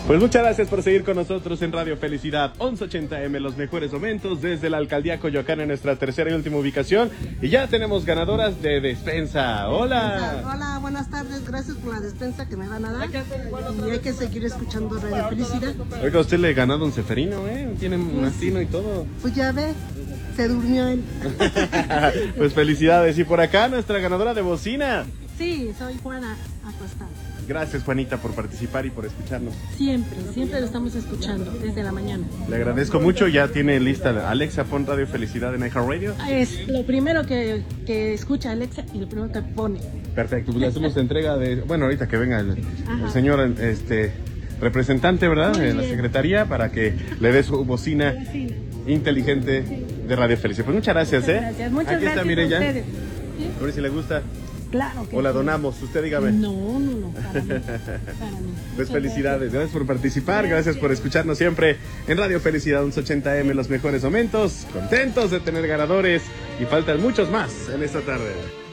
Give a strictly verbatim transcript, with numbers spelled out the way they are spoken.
Pues muchas gracias por seguir con nosotros en Radio Felicidad once ochenta eme, los mejores momentos desde la Alcaldía Coyoacán en nuestra tercera y última ubicación. Y ya tenemos ganadoras de despensa. ¡Hola! Hola, buenas tardes. Gracias por la despensa que me van a dar. Y hay que seguir escuchando Radio Felicidad. Oiga, usted le ganó a don Seferino, ¿eh? Tiene un mastino y todo. Pues ya ve, se durmió él. Pues felicidades. Y por acá nuestra ganadora de bocina. Sí, soy Juana Acosta. Gracias, Juanita, por participar y por escucharnos. Siempre, siempre lo estamos escuchando desde la mañana. Le agradezco mucho. Ya tiene lista Alexa, pon Radio Felicidad en iHeartRadio. Es lo primero que, que escucha Alexa y lo primero que pone. Perfecto, pues le hacemos entrega de... Bueno, ahorita que venga el, el señor este representante, ¿verdad? De la secretaría para que le dé su bocina inteligente de Radio Felicidad. Pues muchas gracias, muchas ¿eh? Gracias, muchas Aquí gracias está, mire, a ya. ustedes. ¿Sí? A ver si le gusta. Claro que O la sí. donamos, usted dígame. No, no, no, para mí. Para mí. Pues Muchas felicidades, gracias. gracias por participar, gracias. gracias por escucharnos siempre en Radio Felicidad once ochenta eme, los mejores momentos, contentos de tener ganadores y faltan muchos más en esta tarde.